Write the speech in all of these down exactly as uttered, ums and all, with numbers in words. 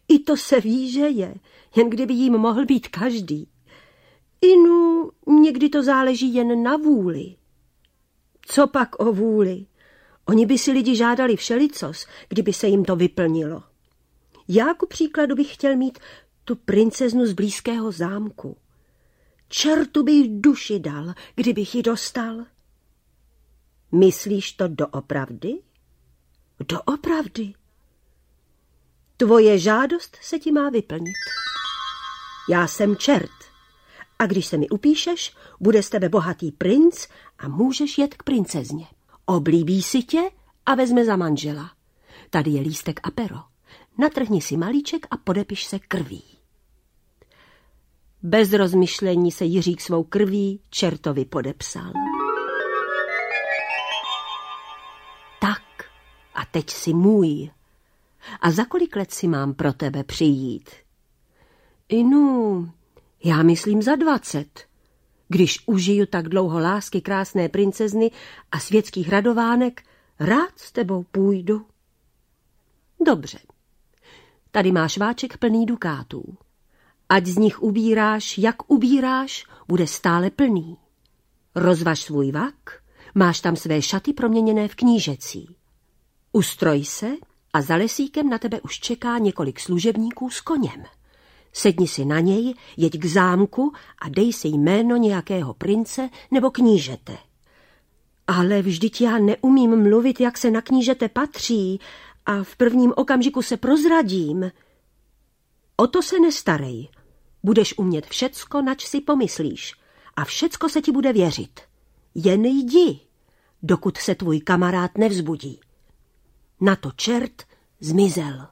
I to se ví, že je, jen kdyby jím mohl být každý. Inu, někdy to záleží jen na vůli. Co pak o vůli? Oni by si lidi žádali všelicos, kdyby se jim to vyplnilo. Já ku příkladu bych chtěl mít tu princeznu z blízkého zámku. Čertu bych duši dal, kdybych ji dostal. Myslíš to doopravdy? Doopravdy. Tvoje žádost se ti má vyplnit. Já jsem čert. A když se mi upíšeš, bude z tebe bohatý princ a můžeš jet k princezně. Oblíbí si tě a vezme za manžela. Tady je lístek a pero. Natrhni si malíček a podepiš se krví. Bez rozmyšlení se Jiřík svou krví čertovi podepsal. Tak, a teď si můj. A za kolik let si mám pro tebe přijít? Inu, já myslím za dvacet. Když užiju tak dlouho lásky krásné princezny a světských radovánek, rád s tebou půjdu. Dobře. Tady máš váček plný dukátů. Ať z nich ubíráš, jak ubíráš, bude stále plný. Rozvaž svůj vak, máš tam své šaty proměněné v knížecí. Ustroj se a za lesíkem na tebe už čeká několik služebníků s koněm. Sedni si na něj, jeď k zámku a dej si jméno nějakého prince nebo knížete. Ale vždyť já neumím mluvit, jak se na knížete patří a v prvním okamžiku se prozradím. O to se nestarej. Budeš umět všecko, nač si pomyslíš a všecko se ti bude věřit. Jen jdi, dokud se tvůj kamarád nevzbudí. Na to čert zmizel.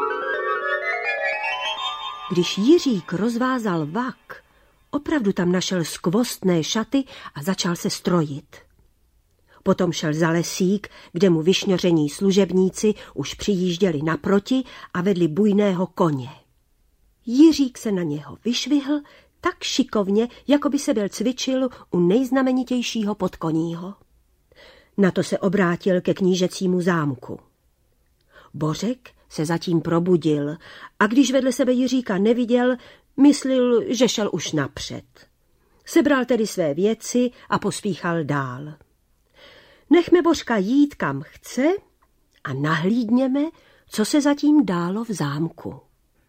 Když Jiřík rozvázal vak, opravdu tam našel skvostné šaty a začal se strojit. Potom šel za lesík, kde mu vyšňoření služebníci už přijížděli naproti a vedli bujného koně. Jiřík se na něho vyšvihl tak šikovně, jako by se byl cvičil u nejznamenitějšího podkoního. Na to se obrátil ke knížecímu zámku. Bořek se zatím probudil a když vedle sebe Jiříka neviděl, myslil, že šel už napřed. Sebral tedy své věci a pospíchal dál. Nechme Bořka jít kam chce a nahlídněme, co se zatím dálo v zámku.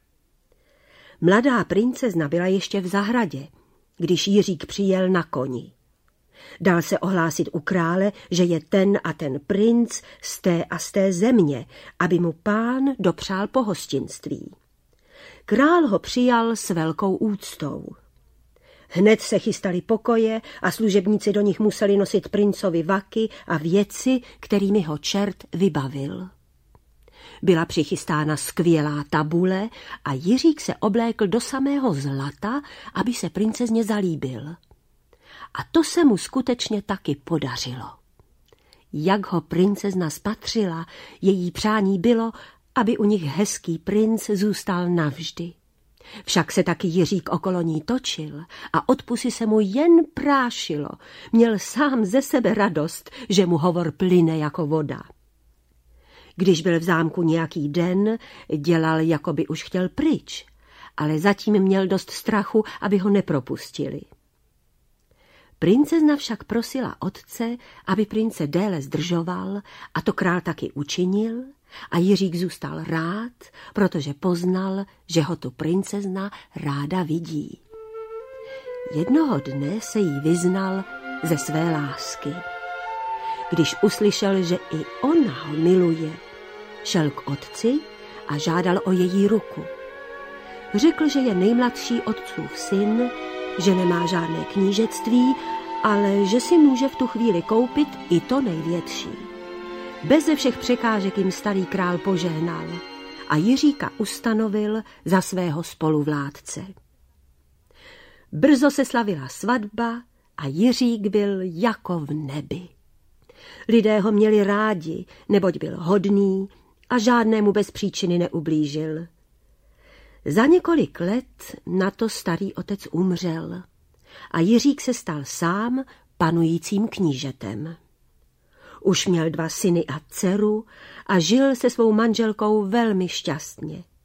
Mladá princezna byla ještě v zahradě, když Jiřík přijel na koni. Dal se ohlásit u krále, že je ten a ten princ z té a z té země, aby mu pán dopřál pohostinství. Král ho přijal s velkou úctou. Hned se chystali pokoje a služebníci do nich museli nosit princovi vaky a věci, kterými ho čert vybavil. Byla přichystána skvělá tabule a Jiřík se oblékl do samého zlata, aby se princezně zalíbil. A to se mu skutečně taky podařilo. Jak ho princezna spatřila, její přání bylo, aby u nich hezký princ zůstal navždy. Však se taky Jiřík okolo ní točil a od pusy se mu jen prášilo. Měl sám ze sebe radost, že mu hovor plyne jako voda. Když byl v zámku nějaký den, dělal, jako by už chtěl pryč, ale zatím měl dost strachu, aby ho nepropustili. Princezna však prosila otce, aby prince déle zdržoval, a to král taky učinil, a Jiřík zůstal rád, protože poznal, že ho tu princezna ráda vidí. Jednoho dne se jí vyznal ze své lásky. Když uslyšel, že i ona ho miluje, šel k otci a žádal o její ruku. Řekl, že je nejmladší otcův syn, že nemá žádné knížectví, ale že si může v tu chvíli koupit i to největší. Beze všech překážek jim starý král požehnal a Jiříka ustanovil za svého spoluvládce. Brzo se slavila svatba a Jiřík byl jako v nebi. Lidé ho měli rádi, neboť byl hodný a žádnému bez příčiny neublížil. Za několik let na to starý otec umřel a Jiřík se stal sám panujícím knížetem. Už měl dva syny a dceru a žil se svou manželkou velmi šťastně.